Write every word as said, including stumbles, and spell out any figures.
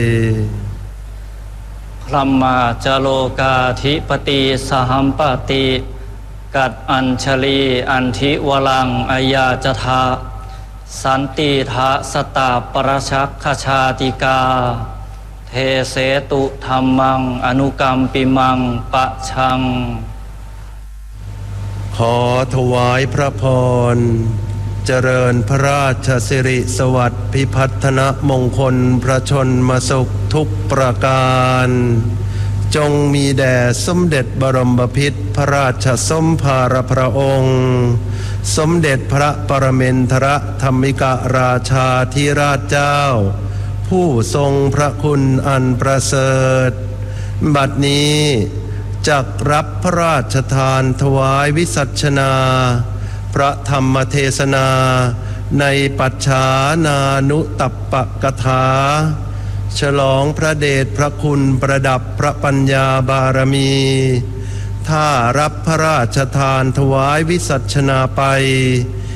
พรหมาจโลกาธิปติสหัมปติกัดอัญชลีอันทิวลังอายาจทาสันติทะสตาปรชักขชาติกาเทเสตุธัมมังอนุกรรมปิมังปะชังขอถวายพระพรเจริญพระราชสิริสวัสดิ์พิพัฒนมงคลพระชนมสุขทุกประการจงมีแด่สมเด็จบรมพิตรพระราชสมภารพระองค์สมเด็จพระปรมินทรธรรมิกราชาธิราชเจ้าผู้ทรงพระคุณอันประเสริฐบัดนี้จักรับพระราชทานถวายวิสัชนาพระธรรมเทศนาในปัจฉานานุตัปปกถาฉลองพระเดชพระคุณประดับพระปัญญาบารมีถ้ารับพระราชทานถวายวิสัชนาไป